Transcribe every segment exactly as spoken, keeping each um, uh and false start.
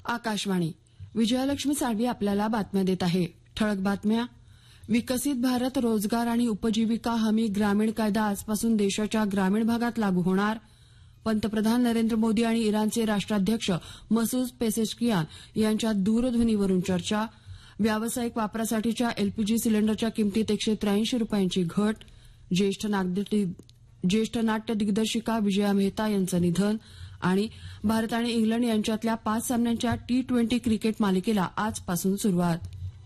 आकाशवाणी. विजयालक्ष्मी साळवी आपल्याला बातम्या देत आहे. ठळक बातम्या. विकसित भारत रोजगार आणि उपजीविका हमी ग्रामीण कायदा आजपासून देशाच्या ग्रामीण भागात लागू होणार. पंतप्रधान नरेंद्र मोदी आणि इराणचे राष्ट्राध्यक्ष मसूद पेझेशकियान यांच्यात दूरध्वनीवरून चर्चा. व्यावसायिक वापरासाठीच्या एलपीजी सिलेंडरच्या किमतीत एकशे त्र्याऐंशी रुपयांची घट. ज्येष्ठ ज्येष्ठ नाट्य दिग्दर्शिका विजया मेहता यांचं निधन. आणि भारत आणि इंग्लंड यांच्यातल्या पाच सामन्यांच्या टी ट्वेंटी क्रिकेट मालिकेला आजपासून सुरुवात.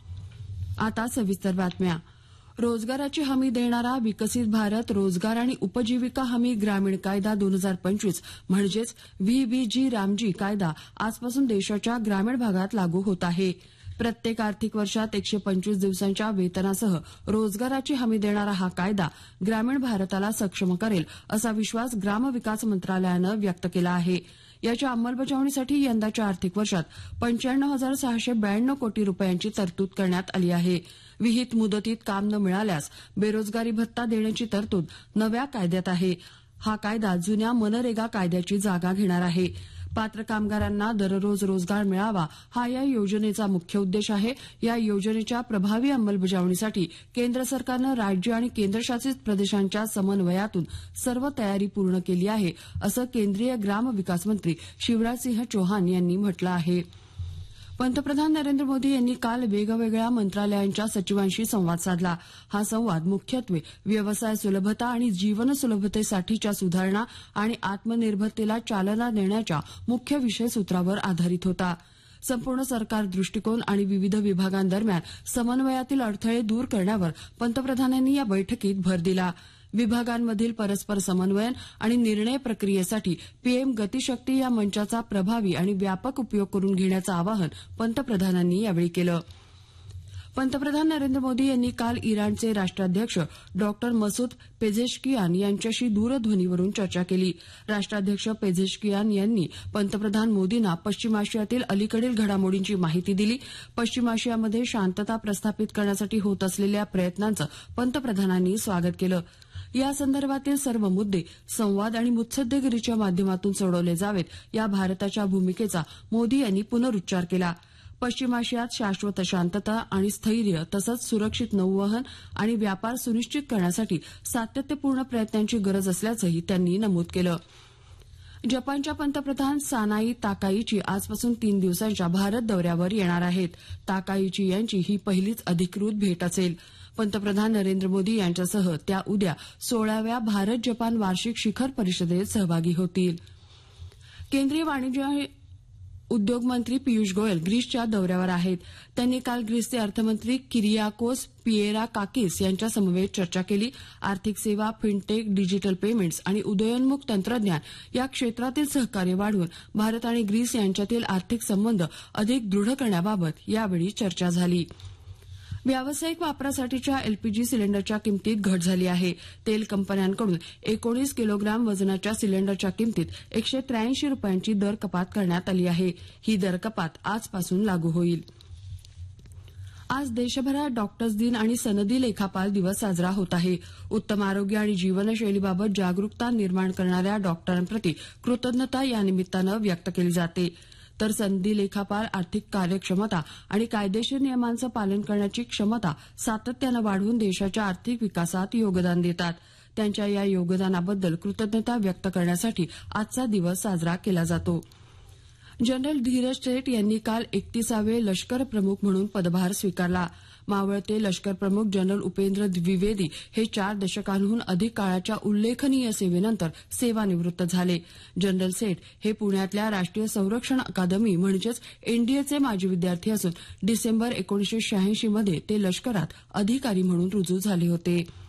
आता सविस्तर बातम्या. रोजगाराची हमी देणारा विकसित भारत रोजगार आणि उपजीविका हमी ग्रामीण कायदा दोन हजार पंचवीस म्हणजेच व्हीबीजी रामजी कायदा आजपासून देशाच्या ग्रामीण भागात लागू होत आहे. प्रत्येक आर्थिक वर्षात एकशे पंचवीस दिवसांच्या वेतनासह रोजगाराची हमी देणारा हा कायदा ग्रामीण भारताला सक्षम करेल असा विश्वास ग्रामविकास मंत्रालयानं व्यक्त केला आहे. याच्या अंमलबजावणीसाठी यंदाच्या आर्थिक वर्षात पंच्याण्णव हजार सहाशे ब्याण्णव कोटी रुपयांची तरतूद करण्यात आली आहे. विहित मुदतीत काम न मिळाल्यास बेरोजगारी भत्ता देण्याची तरतूद नव्या कायद्यात आहे. हा कायदा जुन्या मनरेगा कायद्याची जागा घेणार आहे. पात्र कामगारांना दररोज रोजगार मिळावा हा या योजनेचा मुख्य उद्देश आहे. या योजनेच्या प्रभावी अंमलबजावणीसाठी केंद्र सरकारनं राज्य आणि केंद्रशासित प्रदेशांच्या समन्वयातून सर्व तयारी पूर्ण केली आहे असं केंद्रीय ग्रामविकास मंत्री शिवराजसिंह चौहान यांनी म्हटलं आहे. पंतप्रधान नरेंद्र मोदी यांनी काल वेगवेगळ्या मंत्रालयांच्या सचिवांशी संवाद साधला. हा संवाद मुख्यत्वे व्यवसाय सुलभता आणि जीवन सुलभतेसाठीच्या सुधारणा आणि आत्मनिर्भरतेला चालना देण्याच्या मुख्य विषयसूत्रावर आधारित होता. संपूर्ण सरकार दृष्टिकोन आणि विविध विभागांदरम्यान समन्वयातील अडथळे दूर करण्यावर पंतप्रधानांनी या बैठकीत भर दिला. विभागांमधील परस्पर समन्वयन आणि निर्णय प्रक्रियेसाठी पीएम गतिशक्ती या मंचाचा प्रभावी आणि व्यापक उपयोग करून घेण्याचं आवाहन पंतप्रधानांनी यावेळी केलं. पंतप्रधान नरेंद्र मोदी यांनी काल इराणचे राष्ट्राध्यक्ष डॉक्टर मसूद पेझेशकियान यांच्याशी दूरध्वनीवरून चर्चा केली. राष्ट्राध्यक्ष पेझेशकियान यांनी पंतप्रधान मोदींना पश्चिम आशियातील अलीकडील घडामोडींची माहिती दिली. पश्चिम आशियामध्ये शांतता प्रस्थापित करण्यासाठी होत असलेल्या प्रयत्नांचं पंतप्रधानांनी स्वागत केलं. या संदर्भातील सर्व मुद्दे संवाद आणि मुत्सद्देगिरीच्या माध्यमातून सोडवले जावेत या भारताच्या भूमिकेचा मोदी यांनी पुनरुच्चार केला. पश्चिम आशियात शाश्वत शांतता आणि स्थैर्य तसंच सुरक्षित नौवहन आणि व्यापार सुनिश्चित करण्यासाठी सातत्यपूर्ण प्रयत्नांची गरज असल्याचंही त्यांनी नमूद केलं. जपानच्या पंतप्रधान सानाई ताकाईची आजपासून तीन दिवसांच्या भारत दौऱ्यावर येणार आहेत. ताकाईची यांची ही पहिलीच अधिकृत भेट असेल. पंतप्रधान नरेंद्र मोदी यांच्यासह त्या उद्या सोळाव्या भारत जपान वार्षिक शिखर परिषदेत सहभागी होतील. केंद्रीय वाणिज्य उद्योग मंत्री पियुष गोयल ग्रीसच्या दौऱ्यावर आहेत. त्यांनी काल ग्रीसचे अर्थमंत्री किरियाकोस पिएराकाकिस यांच्या समवेत चर्चा केली. आर्थिक सेवा, फिनटेक, डिजिटल पेमेंट्स आणि उदयोन्मुख तंत्रज्ञान या क्षेत्रातील सहकार्य वाढवून भारत आणि ग्रीस यांच्यातील आर्थिक संबंध अधिक दृढ करण्याबाबत यावेळी चर्चा झाली. व्यावसायिक वापरासाठीच्या एलपीजी सिलेंडरच्या किमतीत घट झाली आहे. तेल कंपन्यांकडून एकोणीस किलोग्राम वजनाच्या सिलेंडरच्या किमतीत एकशे त्र्याऐंशी रुपयांची दर कपात करण्यात आली आहे. ही दर कपात आजपासून लागू होईल. आज देशभरात डॉक्टर्स दिन आणि सनदी लेखापाल दिवस साजरा होत आहे. उत्तम आरोग्य आणि जीवनशैलीबाबत जागरूकता निर्माण करणाऱ्या डॉक्टरांप्रती कृतज्ञता या निमित्तानं व्यक्त केली जाते. तर सनदी लेखापाल आर्थिक कार्यक्षमता आणि कायदेशीर नियमांचं पालन करण्याची क्षमता सातत्यानं वाढवून देशाच्या आर्थिक विकासात योगदान देतात. त्यांच्या या योगदानाबद्दल कृतज्ञता व्यक्त करण्यासाठी आजचा दिवस साजरा केला जातो. जनरल धीरज सेठ यांनी काल एकतीसावे लष्कर प्रमुख म्हणून पदभार स्वीकारला. मावळते लष्कर प्रमुख जनरल उपेंद्र द्विवेदी हे चार दशकांहून अधिक काळाच्या उल्लेखनीय सेवेनंतर सेवानिवृत्त झाले. जनरल सेठ हे पुण्यातल्या राष्ट्रीय संरक्षण अकादमी म्हणजेच एनडीएचे माजी विद्यार्थी असून डिसेंबर एकोणीसशे शहाऐंशी मध्ये ते लष्करात अधिकारी म्हणून रुजू झाले होते.